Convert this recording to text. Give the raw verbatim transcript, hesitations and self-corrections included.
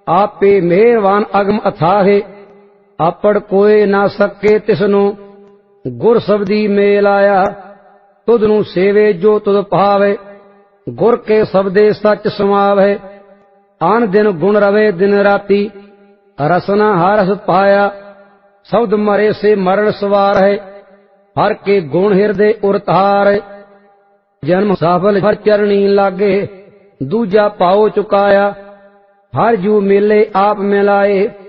आपे मेहरबान अगम अथाहे, आपड़ कोई ना सके तिसनु। गुर शब्दी मेल आया, तुधनु सेवे जो तुध पावे। गुर के शब्दे सच समावे, आन दिन गुण रवे दिन राती। रसना हरस पाया, शब्द मरे से मरण सवार है। हर के गुण हृदय उरतार, जन्म सफल हर चरणी लागे। दूजा पाओ चुकाया, हर जू मिले आप मिलाए।